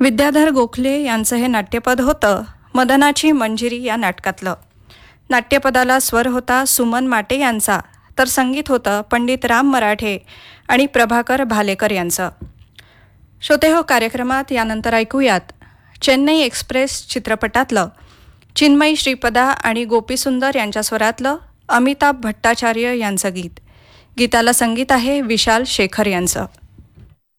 विद्याधर गोखले यांचं हे नाट्यपद होतं मदनाची मंजिरी या नाटकातलं. नाट्यपदाला स्वर होता सुमन माटे यांचा, तर संगीत होतं पंडित राम मराठे आणि प्रभाकर भालेकर यांचं. श्रोतेहो, कार्यक्रमात यानंतर ऐकूयात चेन्नई एक्सप्रेस चित्रपटातलं चिन्मयी श्रीपदा आणि गोपीसुंदर यांच्या स्वरातलं अमिताभ भट्टाचार्य यांचं गीत. गीताला संगीत आहे विशाल शेखर यांचं.